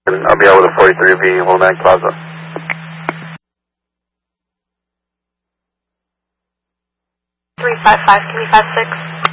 I'll be out with a 43B, Womack Plaza. 355, can you 56?